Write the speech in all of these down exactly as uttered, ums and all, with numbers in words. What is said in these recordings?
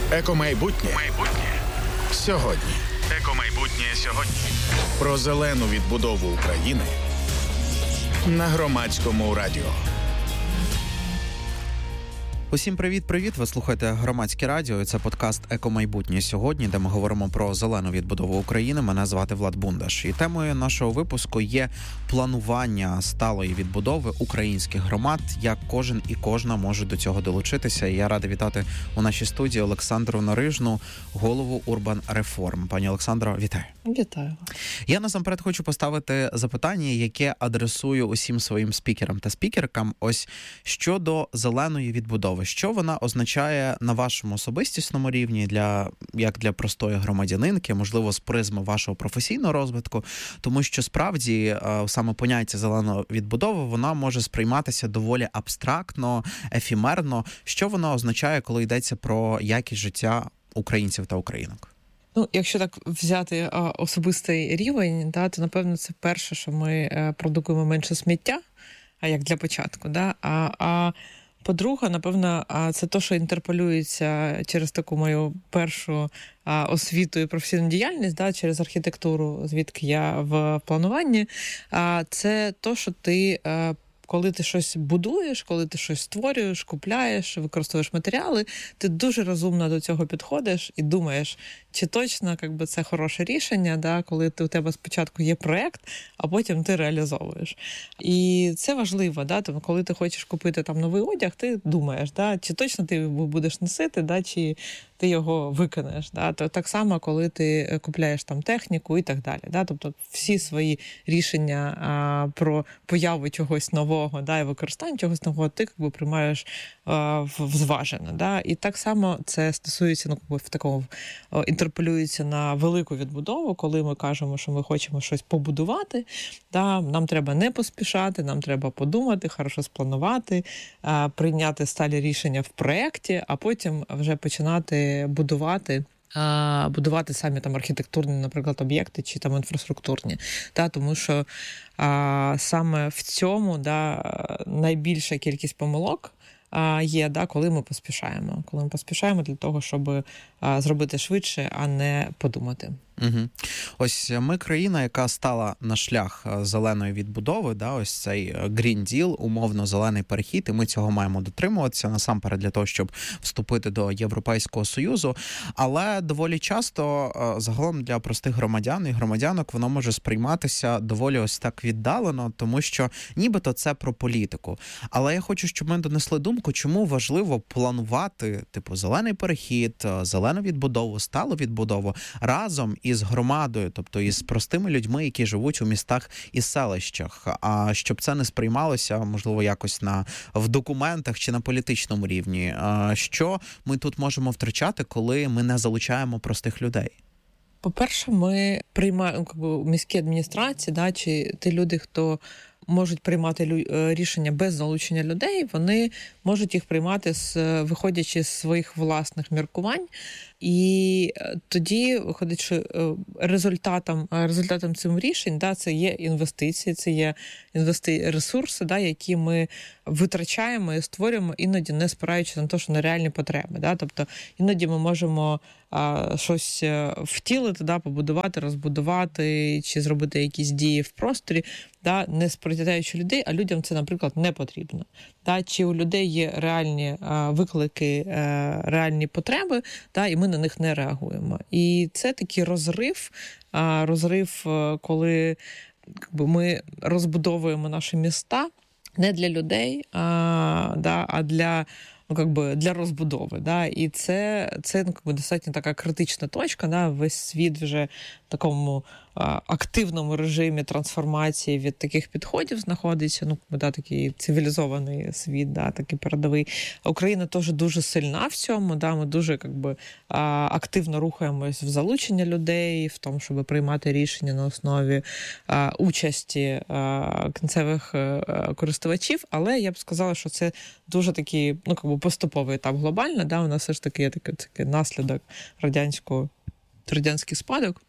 Екомайбутнє. Майбутнє. Сьогодні. Екомайбутнє сьогодні. Про зелену відбудову України на Громадському радіо. Усім привіт-привіт! Ви слухаєте Громадське радіо, і це подкаст «Екомайбутнє сьогодні», де ми говоримо про зелену відбудову України. Мене звати Влад Бундаш. І темою нашого випуску є планування сталої відбудови українських громад, як кожен і кожна може до цього долучитися. І я радий вітати у нашій студії Олександру Нарижну, голову Urban Reform. Пані Олександро, вітаю. Вітаю. Я насамперед хочу поставити запитання, яке адресую усім своїм спікерам та спікеркам. Ось щодо зеленої відбудови. Що вона означає на вашому особистісному рівні, для, як для простої громадянинки, можливо, з призми вашого професійного розвитку, тому що справді саме поняття зеленої відбудови, вона може сприйматися доволі абстрактно, ефемерно. Що воно означає, коли йдеться про якість життя українців та українок? Ну, якщо так взяти а, особистий рівень, да, то, напевно, це перше, що ми а, продукуємо менше сміття, а як для початку, да, а, а по-друге, напевно, це те, що інтерполюється через таку мою першу освіту і професійну діяльність, да, через архітектуру, звідки я в плануванні. Це те, що ти, коли ти щось будуєш, коли ти щось створюєш, купляєш, використовуєш матеріали, ти дуже розумно до цього підходиш і думаєш, чи точно як би, це хороше рішення, да, коли ти, у тебе спочатку є проєкт, а потім ти реалізовуєш. І це важливо, да, тому, коли ти хочеш купити там новий одяг, ти думаєш, да, чи точно ти його будеш носити, да, чи ти його викинеш. Да. То так само, коли ти купляєш там техніку і так далі. Да. Тобто всі свої рішення а, про появу чогось нового, да, і використання чогось нового, ти якби, приймаєш а, зважено. Да. І так само це стосується, ну, в такому інтерполюється на велику відбудову, коли ми кажемо, що ми хочемо щось побудувати, да, нам треба не поспішати, нам треба подумати, хорошо спланувати, а, прийняти сталі рішення в проєкті, а потім вже починати будувати, а, будувати самі там архітектурні, наприклад, об'єкти чи там інфраструктурні. Да, тому що а, саме в цьому, да, найбільша кількість помилок є, да, коли ми поспішаємо. Коли ми поспішаємо для того, щоб а, зробити швидше, а не подумати. Угу. Ось ми країна, яка стала на шлях зеленої відбудови, да, ось цей Green Deal, умовно зелений перехід, і ми цього маємо дотримуватися насамперед для того, щоб вступити до Європейського Союзу. Але доволі часто загалом для простих громадян і громадянок воно може сприйматися доволі ось так віддалено, тому що нібито це про політику. Але я хочу, щоб ми донесли думку, чому важливо планувати типу зелений перехід, зелену відбудову, сталу відбудову разом із громадою, тобто із простими людьми, які живуть у містах і селищах, а щоб це не сприймалося, можливо, якось на в документах чи на політичному рівні. А що ми тут можемо втрачати, коли ми не залучаємо простих людей? По-перше, ми приймаємо якби, міські адміністрації, да, чи ті люди, хто можуть приймати рішення без залучення людей, вони можуть їх приймати, з, виходячи з своїх власних міркувань. І тоді виходить, що результатом, результатом цих рішень, да, це є інвестиції, це є інвести... ресурси, да, які ми витрачаємо і створюємо, іноді не спираючи на те, що на реальні потреби. Да. Тобто іноді ми можемо а, щось втілити, да, побудувати, розбудувати чи зробити якісь дії в просторі, да, не сприяючи людей, а людям це, наприклад, не потрібно. Да. Чи у людей є реальні а, виклики, а, реальні потреби, да, і ми на них не реагуємо. І це такий розрив, а, розрив, коли якби, ми розбудовуємо наші міста не для людей, а, да, а для, ну, как би, для розбудови. Да. І це, це ну, как би, достатньо така критична точка. Да. Весь світ вже в такому а, активному режимі трансформації від таких підходів знаходиться. Ну, да, такий цивілізований світ, да, такий передовий. Україна теж дуже сильна в цьому. Да. Ми дуже как би, а, активно рухаємось в залучення людей, в тому, щоб приймати рішення на основі а, участі а, кінцевих а, користувачів. Але я б сказала, що це дуже такий, ну, как би, поступовий етап глобально. Да. У нас все ж таки є такий, такий наслідок радянського, радянський спадок.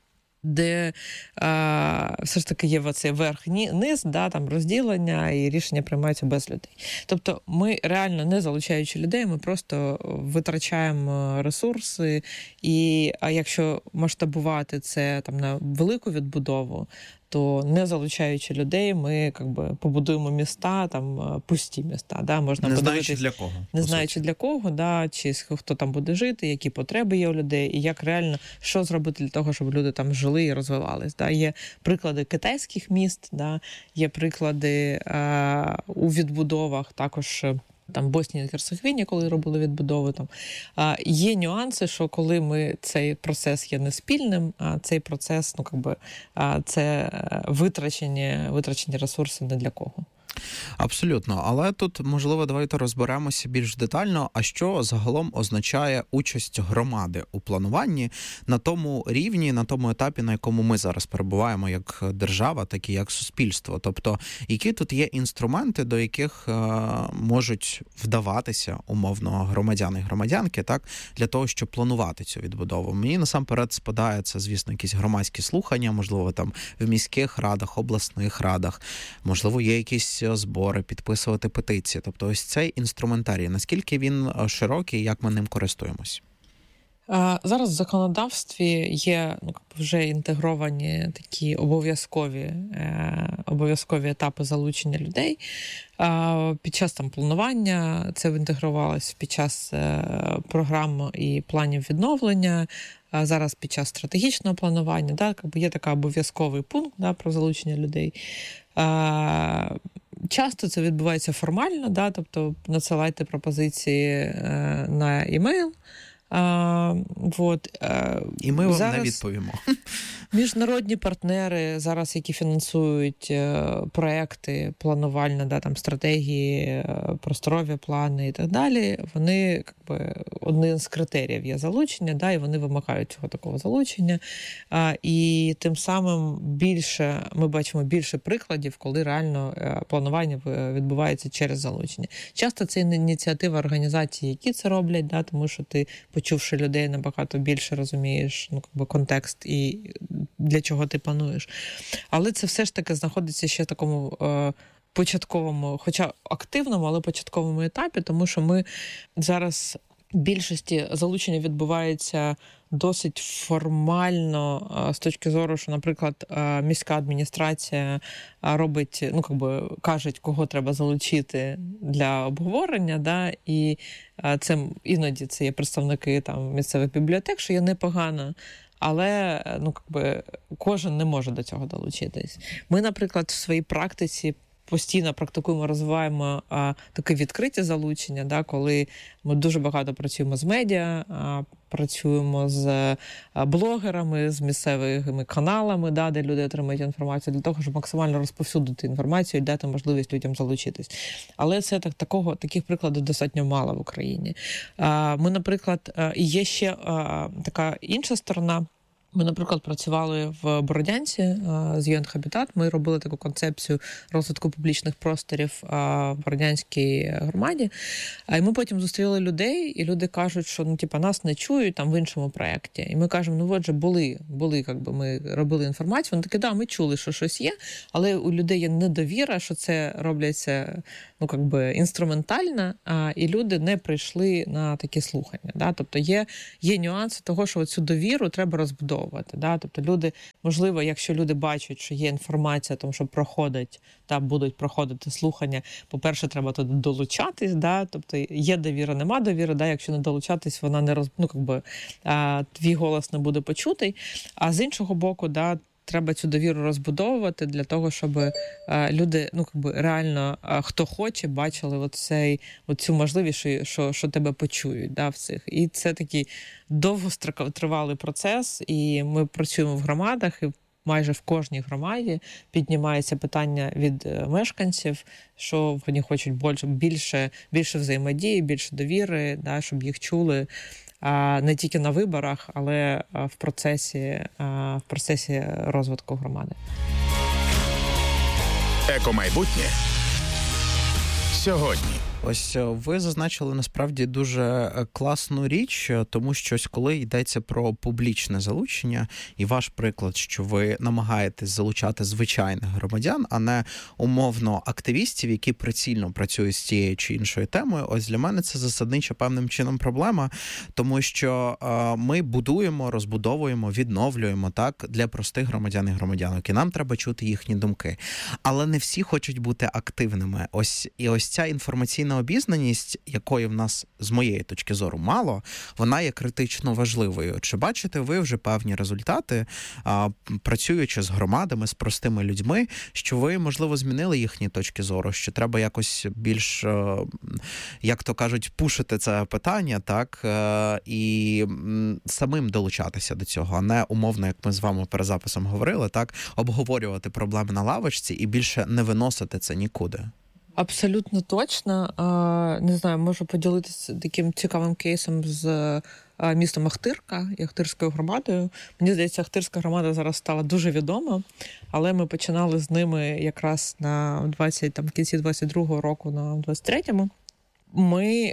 де а, все ж таки є оцей верх-низ, да, там розділення і рішення приймаються без людей. Тобто ми реально, не залучаючи людей, ми просто витрачаємо ресурси, і а якщо масштабувати це там на велику відбудову, то не залучаючи людей, ми як би побудуємо міста, там пусті міста. Да? Можна не знаючи для кого. Не знаючи для кого, да? Чи хто там буде жити, які потреби є у людей, і як реально, що зробити для того, щоб люди там жили і розвивались. Да? Є приклади китайських міст, да? Є приклади а, у відбудовах також. Там Боснії і Герцеговині, коли робили відбудови, там а, є нюанси, що коли ми цей процес є не спільним, а цей процес, ну якби а, це витрачені, витрачені ресурси не для кого. Абсолютно. Але тут, можливо, давайте розберемося більш детально, а що загалом означає участь громади у плануванні на тому рівні, на тому етапі, на якому ми зараз перебуваємо як держава, так і як суспільство. Тобто, які тут є інструменти, до яких е, можуть вдаватися, умовно, громадяни і громадянки, так, для того, щоб планувати цю відбудову. Мені насамперед спадає це, звісно, якісь громадські слухання, можливо, там в міських радах, обласних радах, можливо, є якісь збори, підписувати петиції. Тобто ось цей інструментарій, наскільки він широкий, як ми ним користуємось? Зараз в законодавстві є ну, вже інтегровані такі обов'язкові, обов'язкові етапи залучення людей. Під час там планування це інтегрувалось, під час програм і планів відновлення, зараз під час стратегічного планування. Да, є такий обов'язковий пункт, да, про залучення людей. Часто це відбувається формально, да, тобто надсилайте пропозиції на імейл. А, вот, а, і ми вам не відповімо. Міжнародні партнери зараз, які фінансують проекти планувальні, да, там, стратегії, просторові плани і так далі, вони якби, один з критеріїв є залучення, да, і вони вимагають цього такого залучення. А, і тим самим більше, ми бачимо більше прикладів, коли реально планування відбувається через залучення. Часто це ініціатива організацій, які це роблять, да, тому що ти, почувши людей, набагато більше розумієш ну, якби, контекст і для чого ти плануєш. Але це все ж таки знаходиться ще в такому е, початковому, хоча активному, але початковому етапі, тому що ми зараз в більшості залучення відбувається досить формально з точки зору, що, наприклад, міська адміністрація робить, ну, якби кажуть, кого треба залучити для обговорення, да, і це іноді це є представники там місцевих бібліотек, що є непогано. Але ну, якби, кожен не може до цього долучитись. Ми, наприклад, в своїй практиці постійно практикуємо, розвиваємо а, таке відкриті залучення, да, коли ми дуже багато працюємо з медіа, а, працюємо з а, блогерами, з місцевими каналами, да, де люди отримують інформацію, для того, щоб максимально розповсюдити інформацію і дати можливість людям залучитись. Але це так, такого, таких прикладів достатньо мало в Україні. А, ми, наприклад, а, є ще а, така інша сторона. Ми, наприклад, працювали в Бородянці з ю ен Habitat. Ми робили таку концепцію розвитку публічних просторів в Бородянській громаді. І ми потім зустріли людей, і люди кажуть, що ну, типу, нас не чують там в іншому проєкті. І ми кажемо, ну от же були, були, якби ми робили інформацію. Вони такі, да, ми чули, що щось є, але у людей є недовіра, що це робляться ну, якби, інструментально, а, і люди не прийшли на такі слухання. Да? Тобто є, є нюанси того, що цю довіру треба розбудовувати. Да? Тобто люди, можливо, якщо люди бачать, що є інформація, тому що проходить, та будуть проходити слухання, по-перше, треба туди долучатись, да? Тобто є довіра, нема довіри, да? Якщо не долучатись, вона не роз... ну, якби, а, твій голос не буде почутий. А з іншого боку, да, треба цю довіру розбудовувати для того, щоб е, люди, ну, якби, реально, е, хто хоче, бачили оцей, оцю можливість, що, що, що тебе почують, да, в цих. І це такий довготривалий процес, і ми працюємо в громадах, і майже в кожній громаді піднімається питання від мешканців, що вони хочуть більше, більше, більше взаємодії, більше довіри, да, щоб їх чули. Не тільки на виборах, але в процесі, в процесі розвитку громади. Екомайбутнє сьогодні Ось ви зазначили насправді дуже класну річ, тому що ось коли йдеться про публічне залучення, і ваш приклад, що ви намагаєтесь залучати звичайних громадян, а не умовно активістів, які прицільно працюють з тією чи іншою темою, ось для мене це засаднича певним чином проблема, тому що е, ми будуємо, розбудовуємо, відновлюємо так для простих громадян і громадянок, і нам треба чути їхні думки. Але не всі хочуть бути активними. Ось і ось ця інформаційна обізнаність, якої в нас, з моєї точки зору, мало, вона є критично важливою. Чи бачите ви вже певні результати, а, працюючи з громадами, з простими людьми, що ви, можливо, змінили їхні точки зору, що треба якось більш, як то кажуть, пушити це питання, так, і самим долучатися до цього, а не умовно, як ми з вами перед записом говорили, так, обговорювати проблеми на лавочці і більше не виносити це нікуди? Абсолютно точно. Не знаю, можу поділитися таким цікавим кейсом з містом Ахтирка і Ахтирською громадою. Мені здається, Ахтирська громада зараз стала дуже відома, але ми починали з ними якраз на двадцять, там, в кінці двадцять другого року, на двадцять третьому. Ми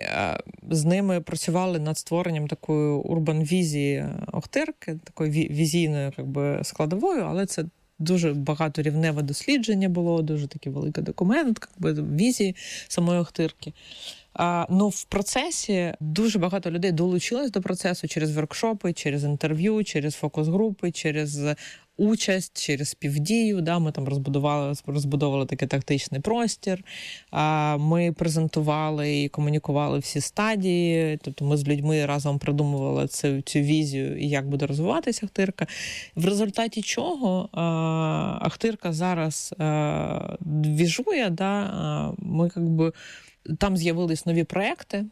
з ними працювали над створенням такої урбан-візії Ахтирки, такої візійної, як би, складовою, але це дуже багаторівневе дослідження було, дуже такий великий документ, як би, візії самої Ахтирки. А, ну, в процесі дуже багато людей долучилось до процесу через воркшопи, через інтерв'ю, через фокус-групи, через участь, через співдію. Да, ми там розбудували, розбудовували такий тактичний простір. А, ми презентували і комунікували всі стадії. Тобто ми з людьми разом придумували цю, цю візію і як буде розвиватися Ахтирка. В результаті чого а, Ахтирка зараз а, двіжує, да, ми як би там з'явились нові проекти,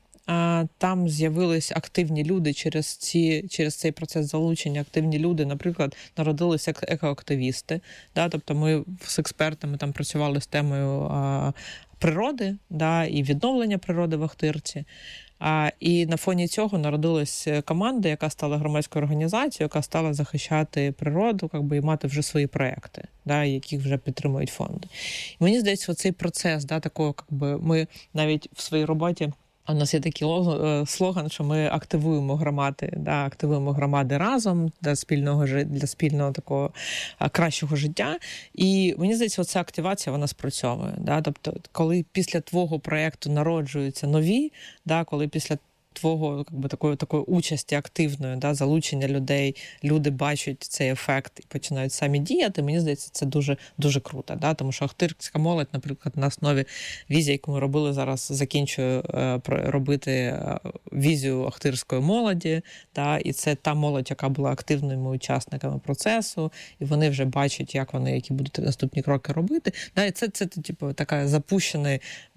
там з'явились активні люди через ці, через цей процес залучення. Активні люди, наприклад, народилися екоактивісти. Да? Тобто ми з експертами там працювали з темою а, природи, да? І відновлення природи в Ахтирці. А, і на фоні цього народилась команда, яка стала громадською організацією, яка стала захищати природу, як би, і мати вже свої проекти, да, яких вже підтримують фонди. І мені здається, цей процес, да, такого, як би, ми навіть в своїй роботі, у нас є такий слоган, що ми активуємо громади, да, активуємо громади разом для спільного, для спільного такого кращого життя. І мені здається, ця активація, вона спрацьовує. Да? Тобто, коли після твого проєкту народжуються нові, да, коли після твого, якби, такої, такої участі активної, да, залучення людей, люди бачать цей ефект і починають самі діяти, мені здається, це дуже, дуже круто. Да? Тому що ахтирська молодь, наприклад, на основі візії, яку ми робили зараз, закінчую е, робити візію ахтирської молоді, да? І це та молодь, яка була активними учасниками процесу, і вони вже бачать, як вони, які будуть наступні кроки робити. Да? І це, це, це типу, така запущений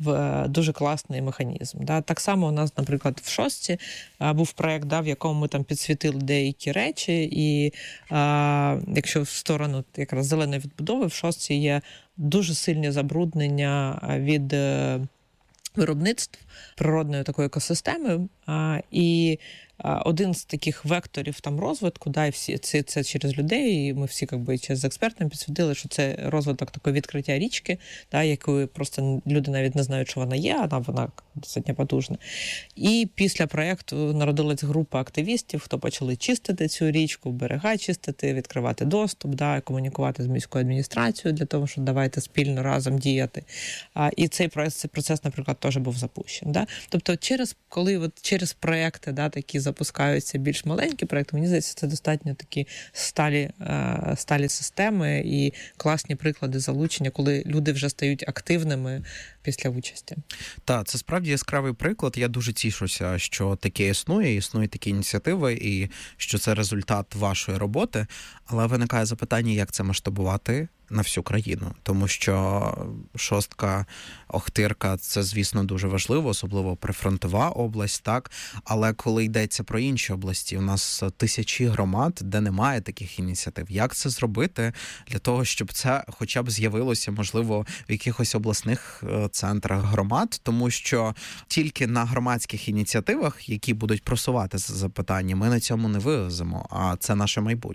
в дуже класний механізм. Да? Так само у нас, наприклад, в шостці був проєкт, да, в якому ми там підсвітили деякі речі, і а, якщо в сторону якраз зеленої відбудови, в шостці є дуже сильні забруднення від е, виробництв природної такої екосистеми, а, і один з таких векторів там розвитку, да, і всі це, це через людей, і ми всі якби через експертами підсвітили, що це розвиток такої відкриття річки, да, якою просто люди навіть не знають, що вона є, а вона достатньо потужна. І після проєкту народилась група активістів, хто почали чистити цю річку, берега чистити, відкривати доступ, да, комунікувати з міською адміністрацією для того, щоб давайте спільно разом діяти. А, і цей процес, цей процес, наприклад, теж був запущений. Да? Тобто через, коли от через проєкти, да, такі запускаються більш маленькі проєкти, мені здається, це достатньо такі сталі, сталі системи і класні приклади залучення, коли люди вже стають активними після участі. Так, це справді яскравий приклад. Я дуже тішуся, що таке існує, існують такі ініціативи і що це результат вашої роботи. Але виникає запитання, як це масштабувати на всю країну. Тому що шостка, Охтирка – це, звісно, дуже важливо, особливо прифронтова область, так? Але коли йдеться про інші області, у нас тисячі громад, де немає таких ініціатив. Як це зробити для того, щоб це хоча б з'явилося, можливо, в якихось обласних центрах громад? Тому що тільки на громадських ініціативах, які будуть просувати запитання, ми на цьому не вивеземо, а це наше майбутнє.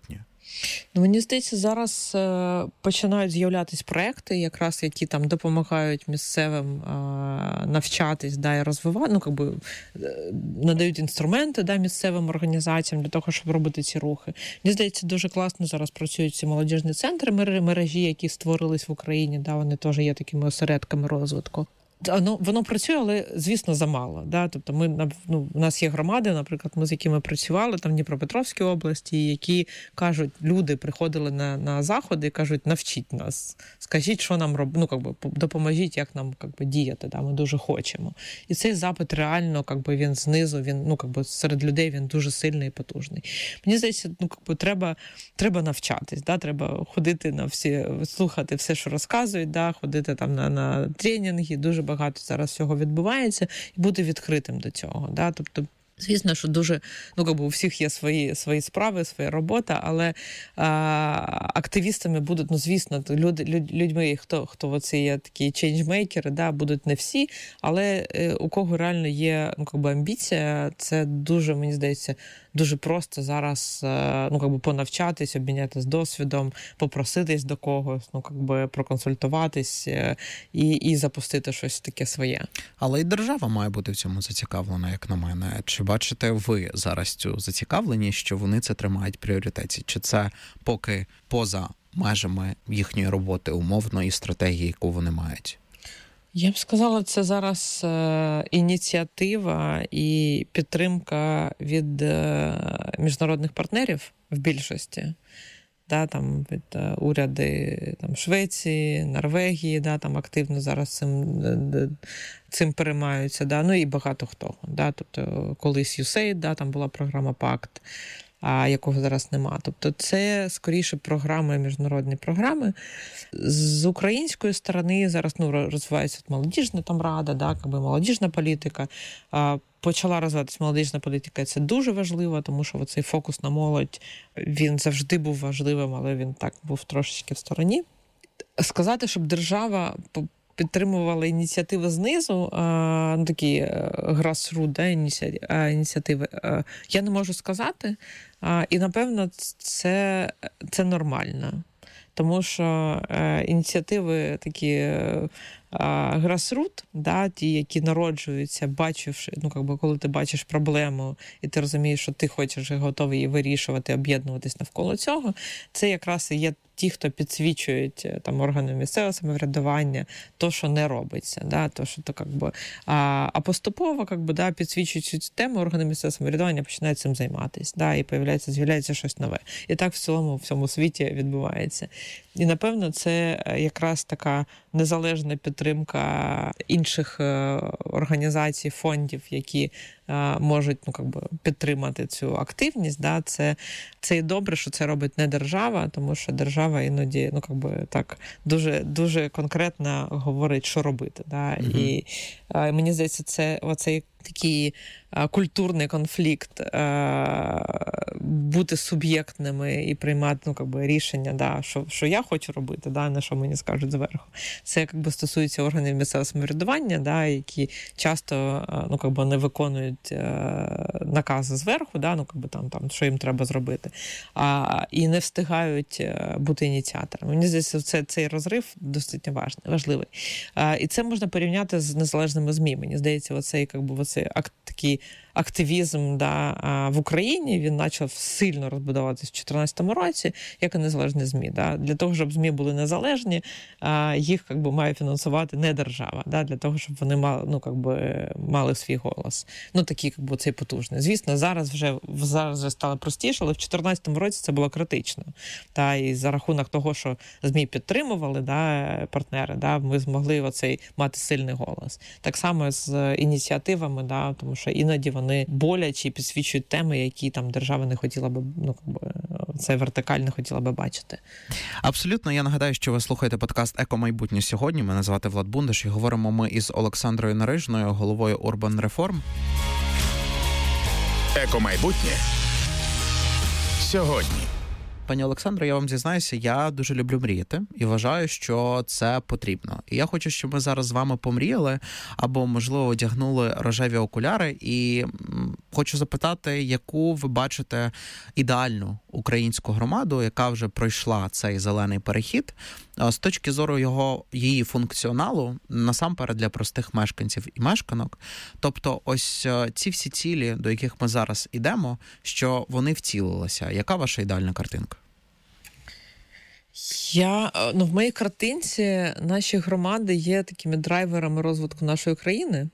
Ну, мені здається, зараз е, починають з'являтися проекти, якраз які там допомагають місцевим е, навчатись, да, і розвивати, ну, якби е, надають інструменти, да, місцевим організаціям для того, щоб робити ці рухи. Мені здається, дуже класно зараз працюють ці молодіжні центри, мережі, які створились в Україні, да, вони теж є такими осередками розвитку. Воно, воно працює, але, звісно, замало. Да? Тобто ми, ну, у нас є громади, наприклад, ми з якими працювали там в Дніпропетровській області, які кажуть, люди приходили на, на заходи і кажуть, навчіть нас, скажіть, що нам робити, ну, якби, допоможіть, як нам якби, діяти, да? Ми дуже хочемо. І цей запит реально, якби, він знизу, він, ну, якби, серед людей він дуже сильний і потужний. Мені здається, ну, якби, треба, треба навчатись, да? Треба ходити на всі, слухати все, що розказують, да? Ходити там на, на тренінги, дуже багато зараз всього відбувається, і бути відкритим до цього. Да? Тобто, звісно, що дуже, ну, якби у всіх є свої, свої справи, своя робота, але а, активістами будуть, ну, звісно, люди, люд, людьми, хто, хто оці є такі чейнджмейкери, да, будуть не всі, але е, у кого реально є, ну, якби амбіція, це дуже, мені здається, дуже просто зараз, ну, якби понавчатись, обмінятися досвідом, попроситись до когось, ну, якби проконсультуватись і, і запустити щось таке своє. Але і держава має бути в цьому зацікавлена, як на мене. Чи бачите ви зараз цю зацікавленість, що вони це тримають в пріоритеті? Чи це поки поза межами їхньої роботи умовно і стратегії, яку вони мають? Я б сказала, це зараз е, ініціатива і підтримка від е, міжнародних партнерів в більшості. Да, там, від е, уряди там, Швеції, Норвегії, да, там активно зараз цим, цим переймаються. Да, ну і багато хто. Да, тобто колись ю ес ей ай ді, да, там була програма «Пакт», а якого зараз нема. Тобто це, скоріше, програми, міжнародні програми. З української сторони зараз, ну, розвивається молодіжна там рада, да, якби молодіжна політика. Почала розвиватися молодіжна політика, і це дуже важливо, тому що цей фокус на молодь, він завжди був важливим, але він так був трошечки в стороні. Сказати, щоб держава підтримувала ініціативи знизу, ну, такі grassroots, да, ініціативи, я не можу сказати. І, напевно, це, це нормально. Тому що е, ініціативи такі е, grassroots, да, ті, які народжуються, бачивши, ну, якби, коли ти бачиш проблему, і ти розумієш, що ти хочеш і готовий її вирішувати, об'єднуватись навколо цього, це якраз і є ті, хто підсвічують там органи місцевого самоврядування, то, що не робиться, да, то, що то, якби, а, а поступово, якби, да, підсвічують цю тему, органи місцевого самоврядування починають цим займатися, да, і появляється, з'являється щось нове. І так в цілому в всьому світі відбувається. І, напевно, це якраз така незалежна підтримка інших організацій, фондів, які можуть, ну, якби, підтримати цю активність. Да? Це, це і добре, що це робить не держава, тому що держава іноді, ну, якби, так, дуже, дуже конкретно говорить, що робити. Да? Mm-hmm. І а, мені здається, це оцей такий а, культурний конфлікт, а, бути суб'єктними і приймати, ну, якби, рішення, да, що, що я хочу робити, да, не що мені скажуть зверху. Це, якби, стосується органів місцевого самоврядування, да, які часто, ну, якби, не виконують а, накази зверху, да, ну, якби, там, там, що їм треба зробити, а, і не встигають бути ініціаторами. Мені здається, це, цей розрив досить важливий. А, і це можна порівняти з незалежними ЗМІ. Мені здається, оцей, якби, оцей акт, такий активізм, да, в Україні, він почав сильно розбудовуватися в дві тисячі чотирнадцятому році, як і незалежні ЗМІ. Да. Для того, щоб ЗМІ були незалежні, їх, якби, має фінансувати не держава, да, для того, щоб вони мали, ну, якби, мали свій голос. Ну, такий, якби, цей потужний. Звісно, зараз вже, зараз вже стало простіше, але в дві тисячі чотирнадцятому році це було критично. Да, і за рахунок того, що ЗМІ підтримували, да, партнери, да, ми змогли оцей мати сильний голос. Так само з ініціативами, да, тому що іноді вони боляче підсвічують теми, які там держава не хотіла би, ну, якби, це вертикаль не хотіла би бачити. Абсолютно. Я нагадаю, що ви слухаєте подкаст «Еко-майбутнє сьогодні». Мене звати Влад Бундаш і говоримо ми із Олександрою Нарижною, головою Urban Reform. «Еко-майбутнє сьогодні». Пані Олександро, я вам зізнаюся, я дуже люблю мріяти і вважаю, що це потрібно. І я хочу, щоб ми зараз з вами помріяли або, можливо, одягнули рожеві окуляри. І хочу запитати, яку ви бачите ідеальну українську громаду, яка вже пройшла цей зелений перехід, з точки зору його, її функціоналу, насамперед для простих мешканців і мешканок. Тобто ось ці всі цілі, до яких ми зараз ідемо, що вони втілилися. Яка ваша ідеальна картинка? Я, ну, в моїй картинці наші громади є такими драйверами розвитку нашої країни,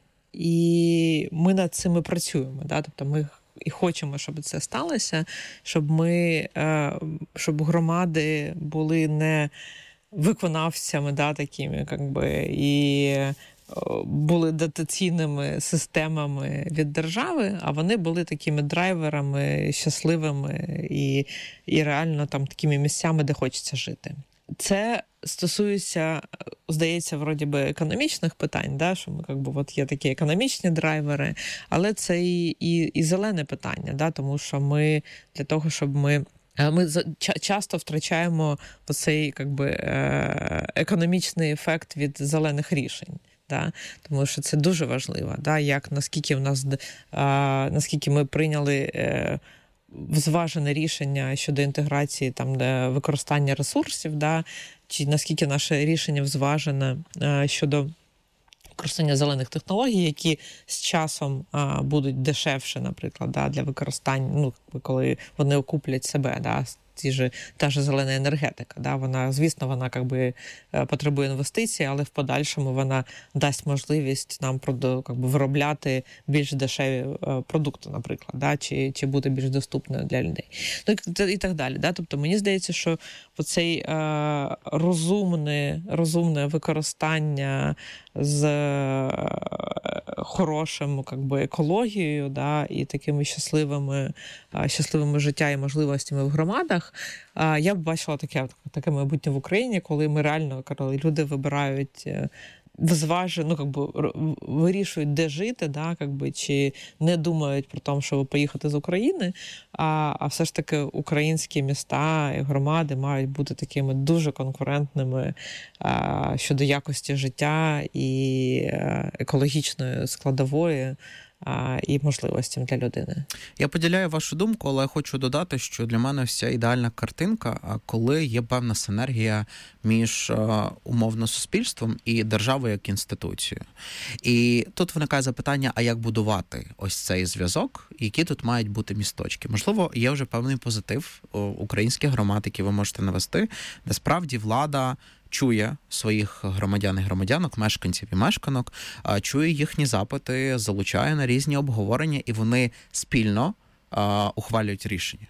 і ми над цим і працюємо. Да? Тобто ми і хочемо, щоб це сталося, щоб ми, щоб громади були не виконавцями, да, такими, як би, і були дотаційними системами від держави, а вони були такими драйверами, щасливими і, і реально там такими місцями, де хочеться жити. Це стосується, здається, вроді би економічних питань, да, що ми, як би, от є такі економічні драйвери, але це і, і, і зелене питання, да, тому що ми для того, щоб ми Ми часто втрачаємо оцей, як би, економічний ефект від зелених рішень. Да? Тому що це дуже важливо, да? Як, наскільки, в нас, наскільки ми прийняли зважене рішення щодо інтеграції, там, де використання ресурсів, да? Чи наскільки наше рішення зважене щодо використання зелених технологій, які з часом а, будуть дешевше, наприклад, да, для використання, ну, коли вони окуплять себе, да, ті ж, та ж зелена енергетика. Да, вона, звісно, вона как би, потребує інвестицій, але в подальшому вона дасть можливість нам как би, виробляти більш дешеві продукти, наприклад, да, чи, чи бути більш доступною для людей. Ну, і, і так далі. Да. Тобто, мені здається, що оцей е, розумне, розумне використання з е, хорошим, как би, екологією, да, і такими щасливими, е, щасливими життя і можливостями в громадах, е, я б бачила таке, таке майбутнє в Україні, коли ми реально, коли люди вибирають е, зважено, ну, как би, вирішують, де жити, да, как би, чи не думають про те, щоб поїхати з України, а, а все ж таки українські міста і громади мають бути такими дуже конкурентними а, щодо якості життя і а, екологічної складової і можливостям для людини. Я поділяю вашу думку, але хочу додати, що для мене вся ідеальна картинка, коли є певна синергія між умовно суспільством і державою як інституцією. І тут виникає запитання, а як будувати ось цей зв'язок, які тут мають бути місточки. Можливо, є вже певний позитив українських громад, які ви можете навести, де справді влада чує своїх громадян і громадянок, мешканців і мешканок, чує їхні запити, залучає на різні обговорення, і вони спільно а, ухвалюють рішення.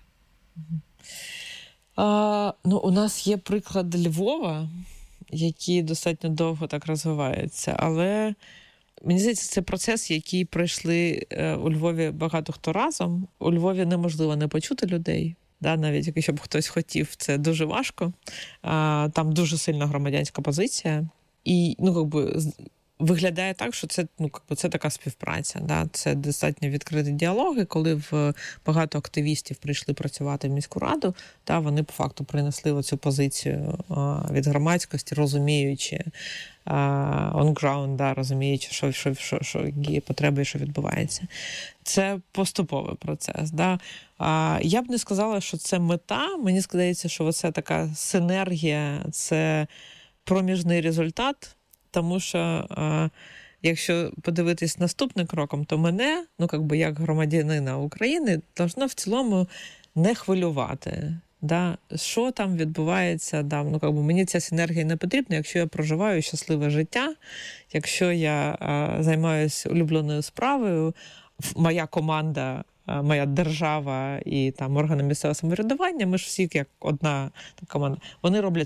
А, ну, у нас є приклад Львова, який достатньо довго так розвивається, але мені здається, це процес, який пройшли у Львові багато хто разом. У Львові неможливо не почути людей. Да, навіть якщо б хтось хотів, це дуже важко. А, там дуже сильна громадянська позиція. І, ну, как би, виглядає так, що це, ну, как би, це така співпраця. Да? Це достатньо відкриті діалоги, коли в багато активістів прийшли працювати в міську раду, да, вони по факту принесли оцю позицію а, від громадськості, розуміючи on ground, да, розуміючи, що, що, що, що є потреби і що відбувається. Це поступовий процес. Да. А, я б не сказала, що це мета. Мені здається, що це така синергія, це проміжний результат, тому що а, якщо подивитись наступним кроком, то мене, ну, как би, як громадянина України, должно в цілому не хвилювати. Да, що там відбувається, да, ну, как би, мені ця синергія не потрібна, якщо я проживаю щасливе життя, якщо я а, займаюся улюбленою справою, моя команда, а, моя держава і там органи місцевого самоврядування, ми ж всі як одна команда, вони роблять